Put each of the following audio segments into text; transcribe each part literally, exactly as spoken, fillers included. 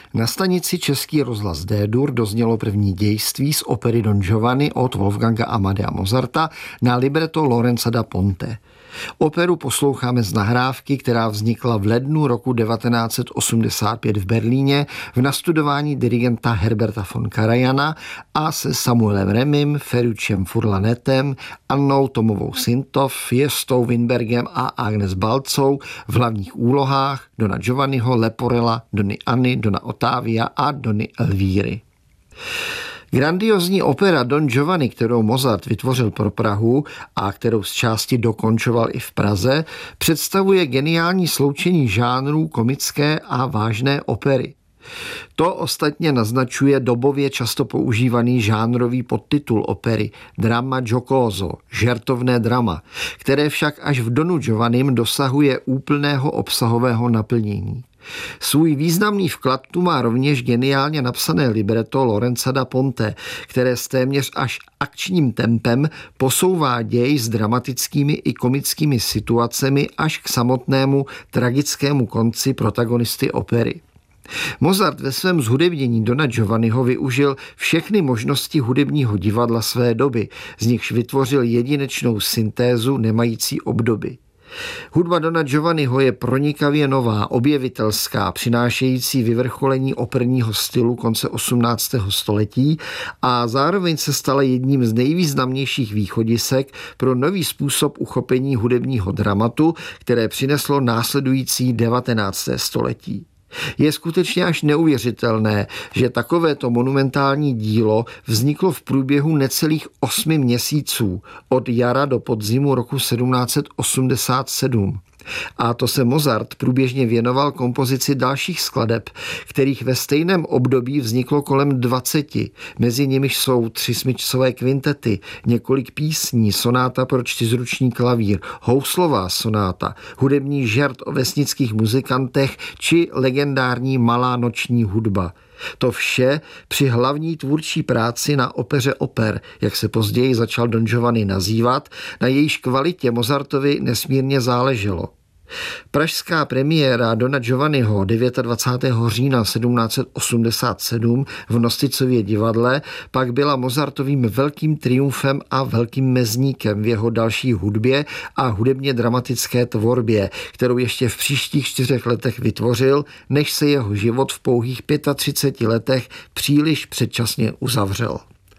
Na stanici Český rozhlas D-dur doznělo první dějství z opery Don Giovanni od Wolfganga Amadea Mozarta na libreto Lorenza da Ponte. Operu posloucháme z nahrávky, která vznikla v lednu roku devatenáct set osmdesát pět v Berlíně v nastudování dirigenta Herberta von Karajana a se Samuelem Remim, Ferrucciem Furlanetem, Annou Tomovou Sintov, Jestou Winbergem a Agnes Balcou v hlavních úlohách Dona Giovanniho, Leporella, Dony Anny, Dona Ottavia a Dony Elvíry. Grandiozní opera Don Giovanni, kterou Mozart vytvořil pro Prahu a kterou z části dokončoval i v Praze, představuje geniální sloučení žánrů komické a vážné opery. To ostatně naznačuje dobově často používaný žánrový podtitul opery Dramma giocoso, žertovné drama, které však až v Donu Giovannim dosahuje úplného obsahového naplnění. Svůj významný vklad tu má rovněž geniálně napsané libreto Lorenza da Ponte, které s téměř až akčním tempem posouvá děj s dramatickými i komickými situacemi až k samotnému tragickému konci protagonisty opery. Mozart ve svém zhudebnění Dona Giovanniho využil všechny možnosti hudebního divadla své doby, z nichž vytvořil jedinečnou syntézu nemající obdoby. Hudba Dona Giovanniho je pronikavě nová, objevitelská, přinášející vyvrcholení operního stylu konce osmnáctého století a zároveň se stala jedním z nejvýznamnějších východisek pro nový způsob uchopení hudebního dramatu, které přineslo následující devatenácté století. Je skutečně až neuvěřitelné, že takovéto monumentální dílo vzniklo v průběhu necelých osmi měsíců od jara do podzimu roku sedmnáct set osmdesát sedm. A to se Mozart průběžně věnoval kompozici dalších skladeb, kterých ve stejném období vzniklo kolem dvaceti. Mezi nimiž jsou tři smyčcové kvintety, několik písní, sonáta pro čtyřruční klavír, houslová sonáta, hudební žert o vesnických muzikantech či legendární malá noční hudba. To vše při hlavní tvůrčí práci na opeře oper, jak se později začal Don Giovanni nazývat, na jejíž kvalitě Mozartovi nesmírně záleželo. Pražská premiéra Dona Giovanniho dvacátého devátého října sedmnáct set osmdesát sedm v Nosticově divadle pak byla Mozartovým velkým triumfem a velkým mezníkem v jeho další hudbě a hudebně dramatické tvorbě, kterou ještě v příštích čtyřech letech vytvořil, než se jeho život v pouhých třiceti pěti letech příliš předčasně uzavřel.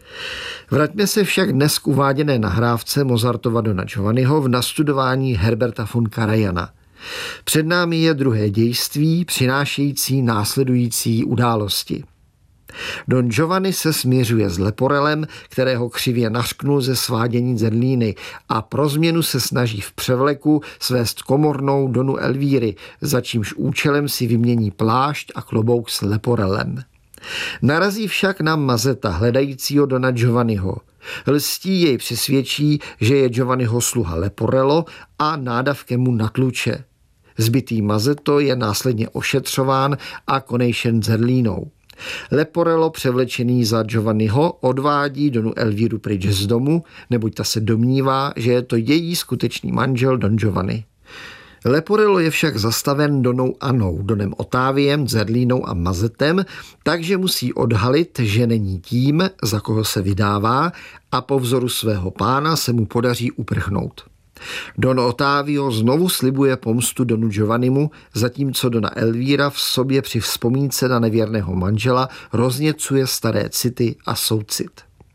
Vraťme se však dnes k uváděné nahrávce Mozartova Dona Giovanniho v nastudování Herberta von Karajana. Před námi je druhé dějství, přinášející následující události. Don Giovanni se směřuje s Leporelem, kterého křivě nařknul ze svádění zrlíny, a pro změnu se snaží v převleku svést komornou Donu Elvíry, za čímž účelem si vymění plášť a klobouk s Leporelem. Narazí však na Mazeta, hledajícího Dona Giovanniho. Lstí jej přesvědčí, že je Giovanniho sluha Leporello a nádavkem mu natluče. Zbitý Mazetto je následně ošetřován a konejšen zrlínou. Leporello, převlečený za Giovanniho, odvádí Donu Elvíru pryč z domu, neboť ta se domnívá, že je to její skutečný manžel Don Giovanni. Leporello je však zastaven Donou Annou, Donem Ottaviem, Zerlínou a Mazetem, takže musí odhalit, že není tím, za koho se vydává, a po vzoru svého pána se mu podaří uprchnout. Don Ottavio znovu slibuje pomstu Donu Giovannimu, zatímco Dona Elvíra v sobě při vzpomínce na nevěrného manžela rozněcuje staré city a soucit.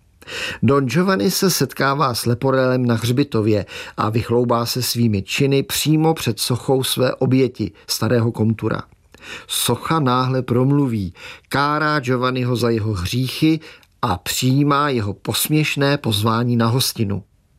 Don Giovanni se setkává s Leporelem na hřbitově a vychloubá se svými činy přímo před sochou své oběti, starého komtura. Socha náhle promluví, kárá Giovanniho za jeho hříchy a přijímá jeho posměšné pozvání na hostinu.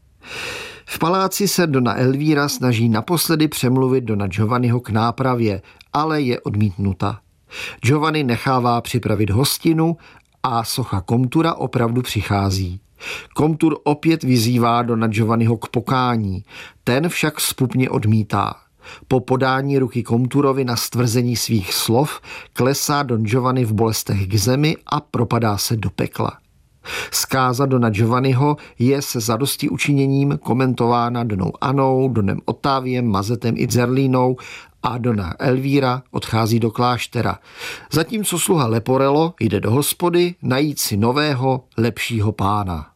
V paláci se Dona Elvíra snaží naposledy přemluvit Dona Giovanniho k nápravě, ale je odmítnuta. Giovanni nechává připravit hostinu a socha komtura opravdu přichází. Komtur opět vyzývá Dona Giovanniho k pokání, ten však zpupně odmítá. Po podání ruky komturovi na stvrzení svých slov klesá Don Giovanni v bolestech k zemi a propadá se do pekla. Zkáza Dona Giovanniho je se zadosti učiněním komentována Donou Anou, Donem Ottaviem, Mazetem i Zerlínou a dona Elvíra odchází do kláštera. Zatímco sluha Leporello jde do hospody najít si nového, lepšího pána.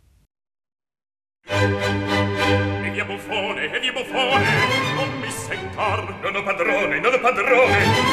E via buffone, e via buffone, non mi sentar, non ho padrone, non ho padrone.